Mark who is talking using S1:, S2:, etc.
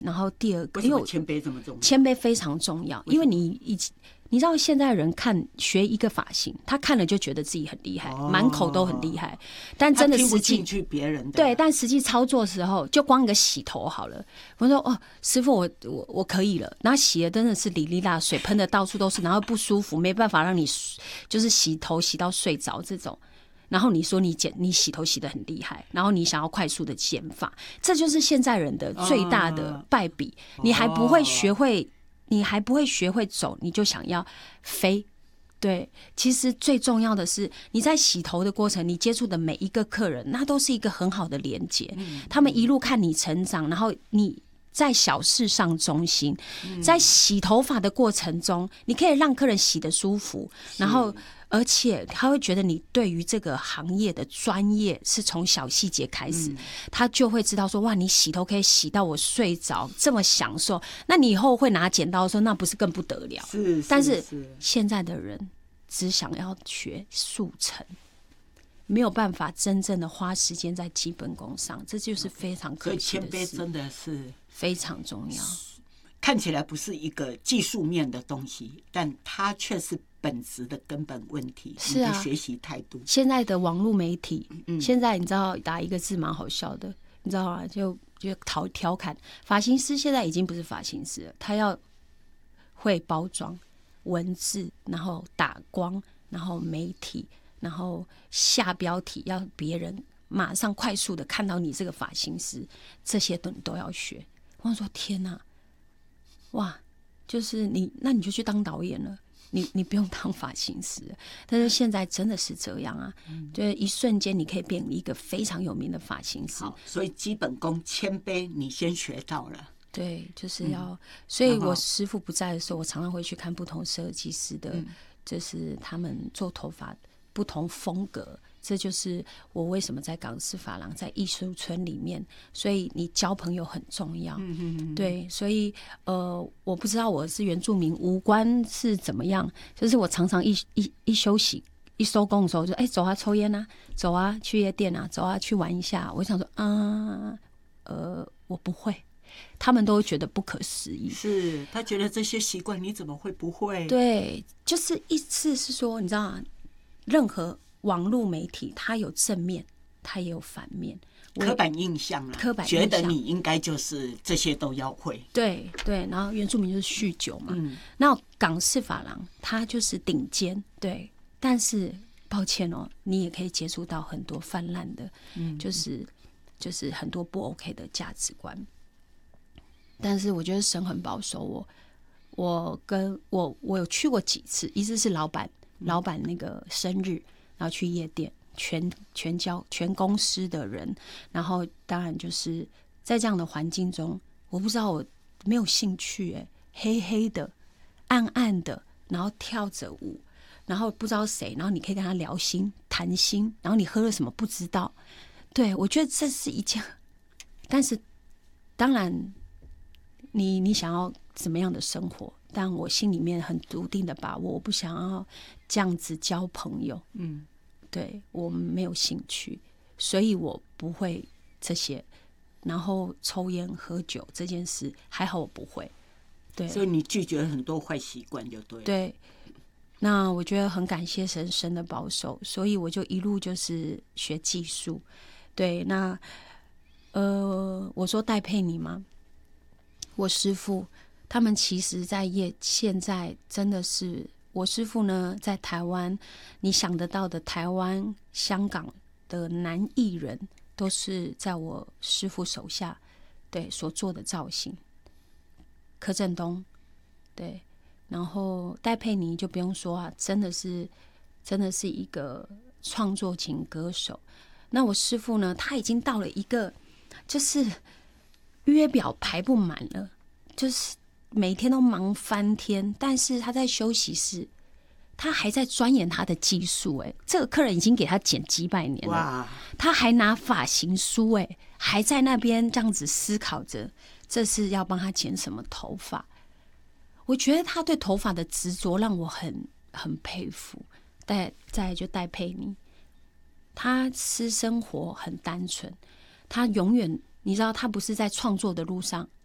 S1: 然后第二个，
S2: 为什么谦卑这么重要？
S1: 谦卑非常重要，因为你知道现在人学一个发型，他看了就觉得自己很厉害，满口都很厉害，但真的实际
S2: 他听不进去别人的，
S1: 对，但实际操作的时候，就光一个洗头好了，我说哦，师傅我可以了，然后洗的真的是哩哩啦，水喷的到处都是，然后不舒服，没办法让你就是洗头洗到睡着这种。然后你说你洗头洗得很厉害，然后你想要快速的剪发，这就是现在人的最大的败笔。你还不会学会走，你就想要飞。对，其实最重要的是你在洗头的过程，你接触的每一个客人，那都是一个很好的连接。他们一路看你成长，然后你在小事上忠心，在洗头发的过程中，你可以让客人洗得舒服，然后而且他会觉得你对于这个行业的专业是从小细节开始，他就会知道说哇，你洗头可以洗到我睡着，这么享受，那你以后会拿剪刀说那不是更不得了？但是现在的人只想要学速成，没有办法真正的花时间在基本功上，这就是非常可惜的事。
S2: 所以谦卑真的是
S1: 非常重要。
S2: 看起来不是一个技术面的东西，但它却是本质的根本问题。
S1: 是啊，
S2: 你的学习态度。
S1: 现在的网络媒体，现在你知道打一个字蛮好笑的，你知道吗？就调侃发型师，现在已经不是发型师了，他要会包装文字，然后打光，然后媒体，然后下标题，要别人马上快速的看到你这个发型师，这些都要学。我说天哪，哇，就是那你就去当导演了，你不用当发型师。但是现在真的是这样啊，就是一瞬间你可以变一个非常有名的发型师。
S2: 好，所以基本功谦卑，你先学到了。
S1: 对，就是要，所以我师父不在的时候，我常常会去看不同设计师的，就是他们做头发不同风格。这就是我为什么在港式发廊，在艺术村里面，所以你交朋友很重要。对，所以我不知道我是原住民，无关是怎么样，就是我常常一休息一收工的时候就走啊抽烟啊，走啊去夜店啊，走啊去玩一下。我想说我不会。他们都会觉得不可思议，
S2: 是他觉得这些习惯你怎么会不会？
S1: 对，就是意思是说，你知道吗？任何网络媒体，它有正面，它也有反面。
S2: 刻板印象啊，觉得你应该就是这些都要会。
S1: 对对，然后原住民就是酗酒嘛，那港式发廊它就是顶尖，对。但是抱歉哦，你也可以接触到很多泛滥的，就是很多不 OK 的价值观。但是我觉得神很保守我有去过几次，一次是老板那个生日，然后去夜店，全公司的人，然后当然就是在这样的环境中，我不知道我没有兴趣黑黑的暗暗的，然后跳着舞，然后不知道谁，然后你可以跟他聊心谈心，然后你喝了什么不知道。对，我觉得这是一件，但是当然你想要怎么样的生活，但我心里面很笃定的把握，我不想要这样子交朋友。对，我没有兴趣，所以我不会这些。然后抽烟喝酒这件事还好我不会。对，
S2: 所以你拒绝了很多坏习惯就对了。
S1: 对，那我觉得很感谢神的保守，所以我就一路就是学技术。对，那我说戴佩妮吗？我师父他们其实现在真的是，我师父呢在台湾，你想得到的台湾香港的男艺人都是在我师父手下对所做的造型。柯震东，对，然后戴佩妮就不用说啊，真的是一个创作型歌手。那我师父呢，他已经到了一个就是约表排不满了，就是每天都忙翻天，但是他在休息室，他还在钻研他的技术。这个客人已经给他剪几百年了，他还拿发型书，还在那边这样子思考着，这是要帮他剪什么头发。我觉得他对头发的执着让我很佩服。再来就戴佩妮，他私生活很单纯，他永远你知道他不是在创作的路上